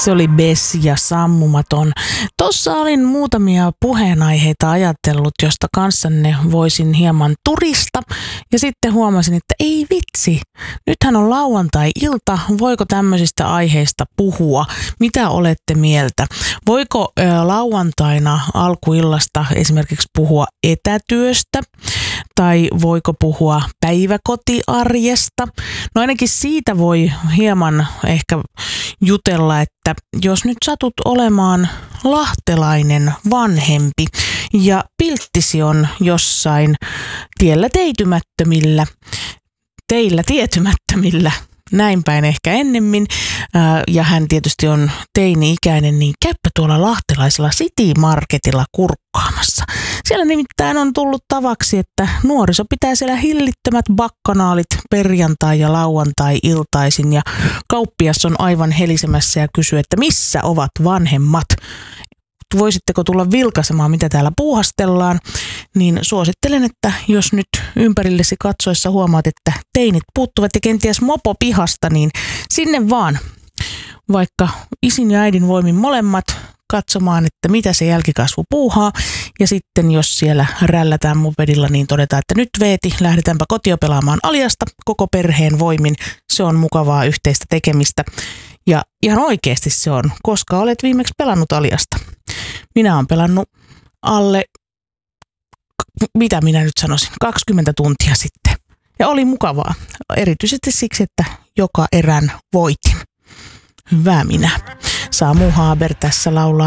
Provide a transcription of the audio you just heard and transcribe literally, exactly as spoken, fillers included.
Se oli Bess ja Sammumaton. Tuossa olin muutamia puheenaiheita ajatellut, josta kanssanne voisin hieman turista. Ja sitten huomasin, että ei vitsi, nythän on lauantai-ilta. Voiko tämmöisistä aiheista puhua? Mitä olette mieltä? Voiko ä, lauantaina alkuillasta esimerkiksi puhua etätyöstä? Tai voiko puhua päiväkotiarjesta? No ainakin siitä voi hieman ehkä jutella, että jos nyt satut olemaan lahtelainen vanhempi ja pilttisi on jossain tiellä teitymättömillä, teillä tietymättömillä, näin päin ehkä ennemmin, ja hän tietysti on teini-ikäinen, niin käypä tuolla lahtelaisella City Marketilla kurkkaamassa. Siellä nimittäin on tullut tavaksi, että nuoriso pitää siellä hillittömät bakkanaalit perjantai- ja lauantai-iltaisin, ja kauppias on aivan helisemässä ja kysyy, että missä ovat vanhemmat? Voisitteko tulla vilkaisemaan, mitä täällä puuhastellaan, niin suosittelen, että jos nyt ympärillesi katsoessa huomaat, että teinit puuttuvat ja kenties mopo pihasta, niin sinne vaan, vaikka isin ja äidin voimin molemmat, katsomaan, että mitä se jälkikasvu puuhaa. Ja sitten jos siellä rällätään mopedilla, niin todetaan, että nyt Veeti, lähdetäänpä kotia pelaamaan Aliasta koko perheen voimin. Se on mukavaa yhteistä tekemistä. Ja ihan oikeasti se on, koska olet viimeksi pelannut Aliasta. Minä olen pelannut alle, mitä minä nyt sanoisin, kaksikymmentä tuntia sitten. Ja oli mukavaa, erityisesti siksi, että joka erän voitin. Hyvä minä. Samu Haber tässä laulaa.